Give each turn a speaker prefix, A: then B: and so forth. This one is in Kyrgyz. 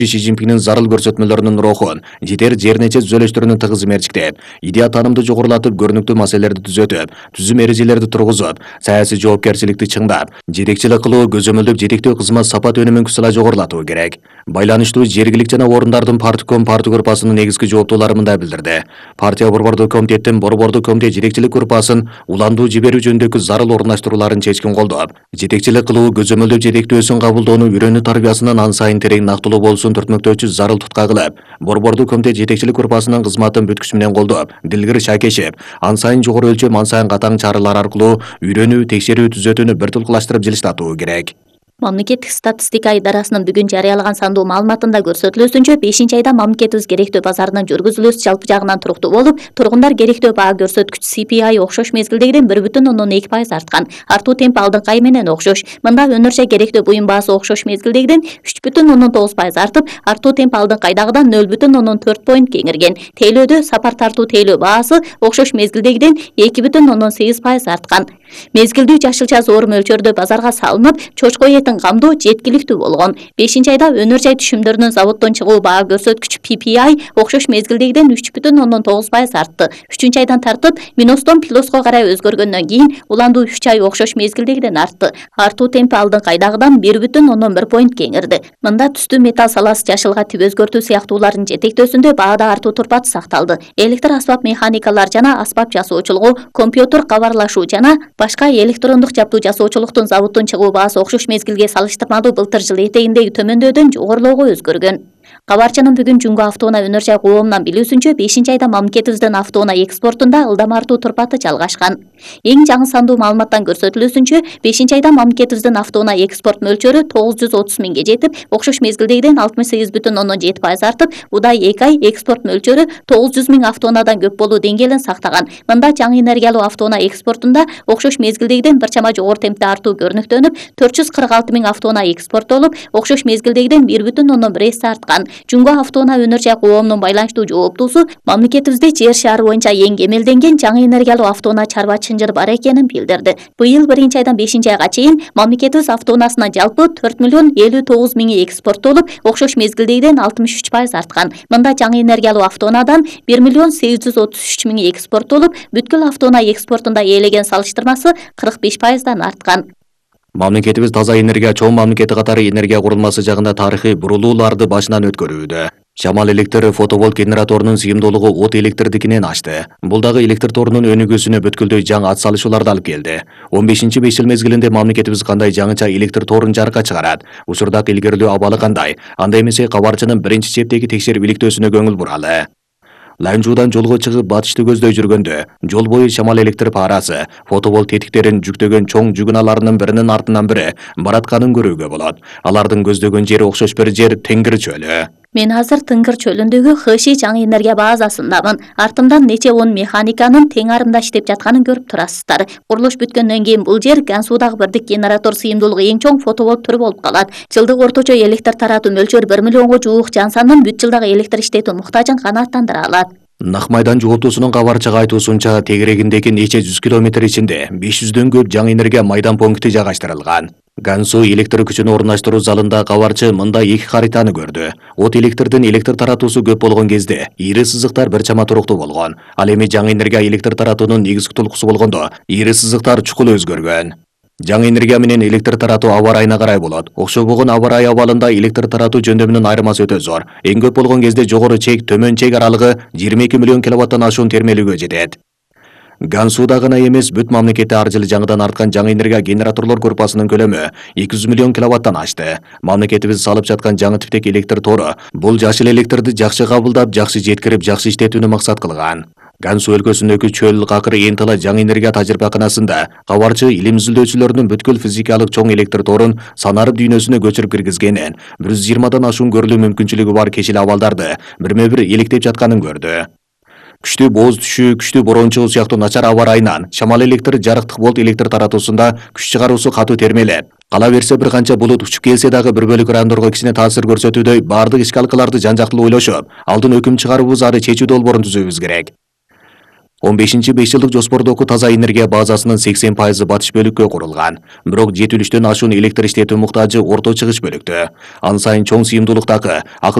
A: Ши Цзиньпиннин зарыл көрсөтмөлөрүнүн рухун, жетер жернече түзөлүштөрүнүн тыгыз мерчиктеп, идея таанымды жогорулатып, көрүнүктүү маселелерди түзөтүп, түзүм эрежелерди тургузуп, саясий жоопкерчиликти чыңдап, жетекчилик кылуу, көзөмөлдөп жетектөө кызмат сапат өнүмүн күсала жогорулатуу керек. Байланыштуу жергилик жана орундардын партком парты группасынын негизги жооптуулары мындай билдирди. Партия борбордук комитеттин борбордук комитет жетекчилик группасын уландуу жиберүү жөнүндөгү зарыл орундаштырууларын чечкин колдоп, жетекчилик кылуу, көзөмөлдөп жетектөөсүн кабылдоону үйрөнүү тарбиясынан ан сайын терең нактылуу болуусун түртмөктөөчү зарыл тутка кылып, борбордук комитет жетекчилик группасынын кызматын бүткүч менен колдоп, Дилгир Шакешев ан сайын жогору өлчөм, ан сайын катаң чаралар аркылуу үйрөнүү, текшерүү, түзөтүүнү бир тулкулаштырып жылыштатуу керек.
B: Мамлекеттик статистика идарасынын бүгүн жарыялаган сандуу маалыматында көрсөтүлүүсүнчө 5-айда мамлекетибиз керектөө базарынын жүргүзүлүүсү жалпы жагынан туруктуу болуп, тургундар керектөө баа көрсөткүч CPI окшош мезгилдегиден 1,2% арткан. Артуу темпи алдыңкы ай менен окшош. Мында өнөрчө керектөө буюм баасы окшош мезгилдегиден 3,9% артып, артуу темпи алдыңкы айдагыдан 0,4 поинт кеңирген. Тейлөөдө сапар тартуу тейлөө баасы окшош мезгилдегиден 2,8% арткан. Мезгилдүү жашылча зоор мөлчөрдө базарга салынып, чочко этин камдоо жеткиликтүү болгон. 5-айда өнөр жай түшүмдөрүнүн заводдон чыгуу баа көрсөткүч PPI окшош мезгилдегиден 3,9% артты. 3-айдан тартып минустон плюско карай өзгөргөндөн кийин уландуу 3 ай окшош мезгилдегиден артты. Артуу темпи алдыңкы айдагыдан 1,1 поинт кеңирди. Мында түстүү металл саласы жашылга тип өзгөртүү сыяктуулардын жетектөөсүндө баада артуу турпаты сакталды. Электр асбап механикалар жана асбап жасоочулугу, компьютер кабарлашуу жана башка электрондук жабдуу жасоочулуктун заводдон чыгуу баасы окшош мезгилге салыштырмалуу былтыр жыл этегиндеги төмөндөдөн жогорулоого өзгөргөн. Кабарчынын бүгүн Жумго автоунаа өнөр жай коомунан билүүсүнчө 5-айда мамлекетибиздин автоунаа экспортунда ылдам артуу турпаты жалгашкан. Эң жаңы сандуу маалыматтан көрсөтүлүүсүнчө 5-айда мамлекетибиздин автоунаа экспорт мөлчөрү 930 миңге жетип, окшош мезгилдегиден 68,7% артып, удай 2 ай экспорт мөлчөрү 900 миң автоунаадан көп болуу деңгээлин сактаган. Мында жаңы энергиялуу автоунаа экспортунда окшош мезгилдегиден бир чама жогору темпте артуу көрүнүктөнүп, 446 миң автоунаа экспорттолуп, окшош мезгилдегиден 1,1 арткан. Жумго автоунаа өнөр жай коомунун байланыштуу жооптуусу мамлекетибизде жер шаары боюнча эң кемелденген жаңы энергиялуу автоунаа чарба чынжыр бар экенин билдирди. Быйыл 1-айдан 5-айга чейин мамлекетибиз автоунаасына жалпы 4,059 миңи экспорттолуп, окшош мезгилдегиден 63% арткан. Мында жаңы энергиялуу автоунаадан 1,833 миңи экспорттолуп, бүткүл автоунаа экспортунда ээлеген салыштырмасы 45%дан арткан.
A: Мамлекетибиз таза энергия чоң мамлекети катары энергия курулмасы жагында тарыхый бурулууларды башынан өткөрүүдө. Шамал электр фотоволт генераторунун сыйымдуулугу от электрдикинен ашты. Бул дагы электр торунун өнүгүүсүнө бүткүлдөй жаңы ат салышууларды алып келди. 15-5 жыл мезгилинде мамлекетибиз кандай жаңыча электр торун жарыкка чыгарат? Учурдагы илгерилөө абалы кандай? Анда эмесе кабарчынын биринчи чептеги текшерип иликтөөсүнө көңүл буралы. Ланжуудан жолго чыгып батышты көздөй жүргөндө, жол бою шамал электр парасы, фотоволт тетиктерин жүктөгөн чоң жүгүналарынын биринин артынан бири баратканын көрүүгө болот. Алардын көздөгөн жери окшош бир жер Теңир чөлү.
B: Мен азыр Тыңгыр чөлүндөгү ХШ жаңы энергия базасындамын. Артымдан нече 10 механиканын тең арымда иштеп жатканын көрүп турасыздар. Курулуш бүткөндөн кийин бул жер Гансуудагы бирдик генератор сыйымдуулугу эң чоң фотоволт түрү болуп калат. Жылдык орточо электр таратуу мөлчөрү 1 миллионго жуук жан сандын бүт жылдагы электр иштетүү муктажын канааттандыра алат.
A: Нак майдан жооптуусунун кабарчыга айтуусунча, тегерегиндеги нече 100 километр ичинде 500дөн көп жаңы энергия майдан пункти жайгаштырылган. Гансу электр күчүн орундаштыруу залында кабарчы мындай 2 хаританы көрдү. От электрдин электр таратуусу көп болгон кезде ири сызыктар бир чама туруктуу болгон. Ал эми жаңы энергия электр таратуунун негизги толкусу болгондо ири сызыктар чукул өзгөргөн. Жаңы энергия менен электр таратуу аба ырайына карай болот. Окшобогон аба ырайы абалында электр таратуу жөндөмүнүн айырмасы өтө зор. Эң көп болгон кезде жогору чек, төмөн чек аралыгы 22 миллион киловаттан ашуун термелүүгө жетет. Гансууда гана эмес, бүт мамлекетте ар жылы жаңыдан арткан жаңы энергия генераторлор группасынын көлөмү 200 миллион киловаттан ашты. Мамлекетибиз салып жаткан жаңы типтеги электр тору бул жашыл электрди жакшы кабылдап, жакшы жеткирип, жакшы иштетүүнү максат кылган. Гансу өлкөсүндөгү чөл, какыр, Энтала жаңы энергия тажрыйбаканасында кабарчы илим изилдөөчүлөрүнүн бүткүл физикалык чоң электр торун санарып дүйнөсүнө көчүрүп киргизгенин, 120дан ашуун көрүлүү мүмкүнчүлүгү бар кечил абалдарды бирме-бир электеп жатканын көрдү. Күчтүү бооз түшүү, күчтүү борон чыгуу сыяктуу начар аба ырайынан шамал электр жарыктык болт электр таратуусунда күч чыгаруусу катуу термелеп, кала берсе бир канча булут учуп келсе дагы бір бөлүк райондорго кичине таасир көрсөтүүдөй баардык ишкалкаларды жан жактылуу ойлошуп, алдын өкүм чыгаруубуз ары чечүү долбоорун түзүүбүз керек. 15-5 жылдык жоспордогу таза энергия базасынын 80% батыш бөлүккө курулган. Бирок жетилиштен ашуун электр иштетүү муктажы орто чыгыш бөлүктө. Аны сайын чоң сыйымдуулуктагы